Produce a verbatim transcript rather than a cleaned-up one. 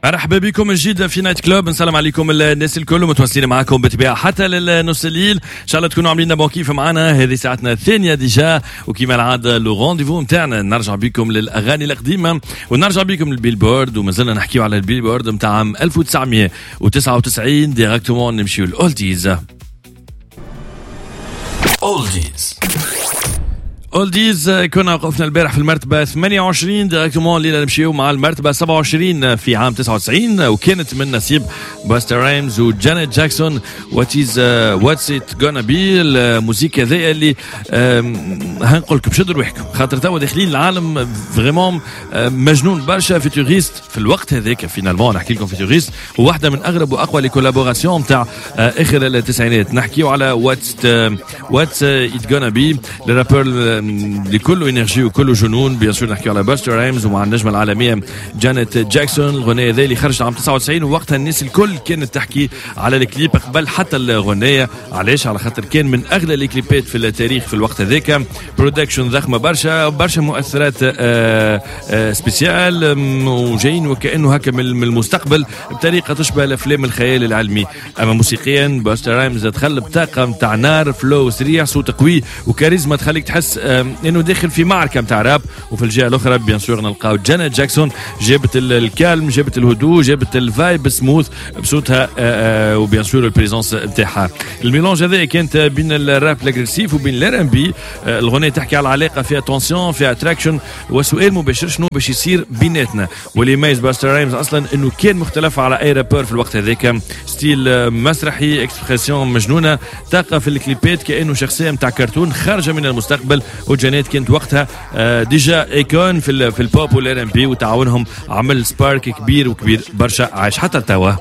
مرحبا بكم من جديد في نايت كلوب. نسلم عليكم الناس الكل متواصلين معكم بالطبيعه حتى للنص الليل. ان شاء الله تكونوا عاملين بون كيف معنا. هذه ساعتنا الثانيه ديجا، وكما العاده لو رونديفو نتاعنا نرجع بكم للاغاني القديمه ونرجع بكم للبيلبورد، ومازلنا نحكيو على البيلبورد نتاع عام ألف وتسعمية وتسعة وتسعين. ديريكتومون نمشيو للاولديز. اولديز اولديز كنا وقفنا البارح في المرتبة ثمانية وعشرين. ديريكتومون الليلة نمشيو مع المرتبة سبعة وعشرين في عام تسعة وتسعين، وكانت من نصيب باستر رايمز وجانيت جاكسون. واتيز واتس ات غانا بي. الموسيقى هذيا اللي هنقولكم بشدوا رواحكم خاطر توا داخلين العالم فريمون مجنون برشا. فيتوريست في الوقت هذاك فينالمون نحكي لكم فيتوريست هو واحدة من اغرب واقوى لي كولابوراسيون نتاع اخر التسعينات. نحكيو على واتس واتس ات غانا بي للرابر اللي كله انرجي وكله جنون. بيان سور نحكي على باستر رايمز ومع النجمه العالميه جانيت جاكسون. الغنيه هذه اللي خرجت عام تسعة وتسعين، ووقتها الناس الكل كانت تحكي على الكليب قبل حتى الغنيه. علاش؟ على خاطر كان من اغلى الكليبات في التاريخ في الوقت هذاك. برودكشن ضخمه برشا، برشا مؤثرات آآ آآ سبيسيال، وجايين وكانه هكا من المستقبل بطريقه تشبه الافلام الخيال العلمي. اما موسيقيا باستر رايمز دخل بطاقه نتاع نار، فلو سريع، صوت قوي وكاريزما تخليك تحس انه داخل في معركه نتاع راب. وفي الجهه الاخرى بيان سور نلقاو جانيت جاكسون جابت الكالم، جابت الهدوء، جابت الفايب سموث بصوتها وبيان سور البريزونس نتاعها. الميلونج هذا كانت بين الراب الاغريسيف وبين الار ام بي. الغنيه تحكي على علاقه فيها تونسيون، فيها اتراكشن، وسؤال مباشر شنو باش يصير بيناتنا. واللي يميز باستر رايمز اصلا انه كان مختلف على اي رابر في الوقت هذاك. ستيل مسرحي، اكسبرسيون مجنونه، طاقه في الكليبات كانه شخصيه نتاع كرتون خارجه من المستقبل. وجانيت كانت وقتها ديجا ايكون في في البوب والار ام بي، وتعاونهم عمل سبارك كبير وكبير برشا عايش حتى لتوا.